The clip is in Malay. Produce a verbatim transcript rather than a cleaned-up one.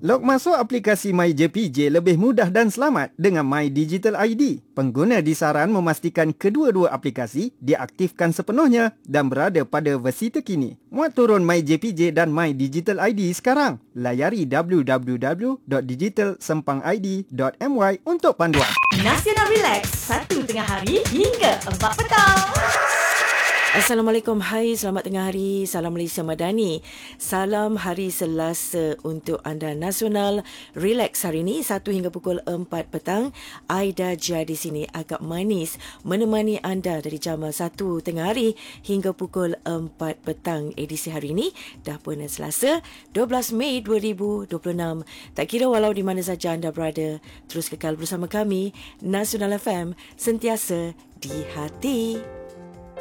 Log masuk aplikasi MyJPJ lebih mudah dan selamat dengan My Digital I D. Pengguna disaran memastikan kedua-dua aplikasi diaktifkan sepenuhnya dan berada pada versi terkini. Muat turun MyJPJ dan My Digital I D sekarang. Layari w w w dot digital sempang i d dot m y untuk panduan. Nasional Relax, satu tengah hari hingga empat petang. Assalamualaikum, hai, selamat tengah hari, salam Malaysia Madani. Salam hari Selasa untuk anda. Nasional Relax hari ini satu hingga pukul empat petang. Aida Jia di sini agak manis menemani anda dari jam satu tengah hari hingga pukul empat petang. Edisi hari ini dah pun Selasa dua belas Mei dua ribu dua puluh enam. Tak kira walau di mana saja anda berada, terus kekal bersama kami. Nasional F M, sentiasa di hati.